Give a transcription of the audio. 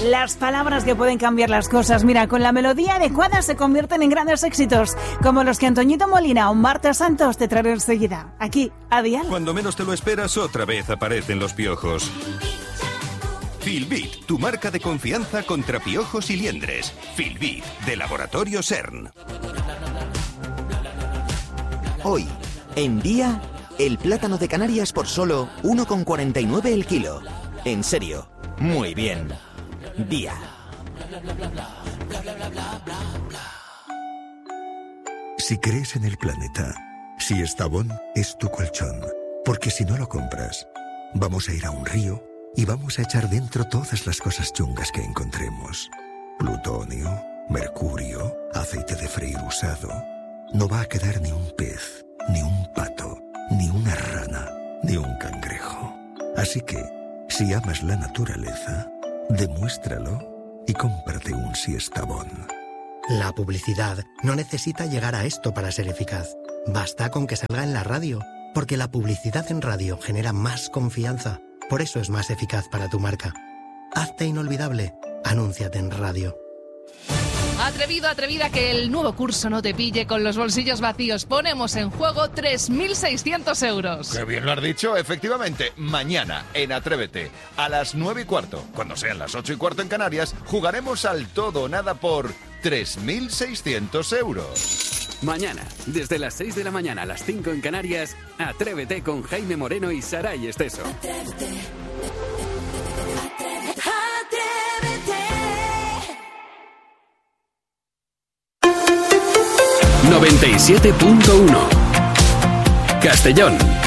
Las palabras que pueden cambiar las cosas. Mira, con la melodía adecuada se convierten en grandes éxitos, como los que Antoñito Molina o Marta Santos te traen enseguida, aquí, a Dial. Cuando menos te lo esperas, otra vez aparecen los piojos. Filbit, tu marca de confianza contra piojos y liendres. Filbit, de Laboratorio CERN. Hoy, en Día, el plátano de Canarias por solo 1,49 el kilo. En serio, muy bien. Día. Si crees en el planeta, si Estavón es tu colchón, porque si no lo compras, vamos a ir a un río y vamos a echar dentro todas las cosas chungas que encontremos. Plutonio, mercurio, aceite de freír usado. No va a quedar ni un pez, ni un pato, ni una rana, ni un cangrejo. Así que, si amas la naturaleza, demuéstralo y cómprate un Siestabón. La publicidad no necesita llegar a esto para ser eficaz. Basta con que salga en la radio, porque la publicidad en radio genera más confianza. Por eso es más eficaz para tu marca. Hazte inolvidable. Anúnciate en radio. Atrevido, atrevida, que el nuevo curso no te pille con los bolsillos vacíos. Ponemos en juego 3.600 euros. ¡Qué bien lo has dicho! Efectivamente, mañana en Atrévete, a las 9:15, cuando sean las 8:15 en Canarias, jugaremos al todo o nada por 3.600 euros. Mañana, desde las 6 de la mañana a las 5 en Canarias, Atrévete con Jaime Moreno y Saray Esteso. Atrévete. 97.1 Castellón.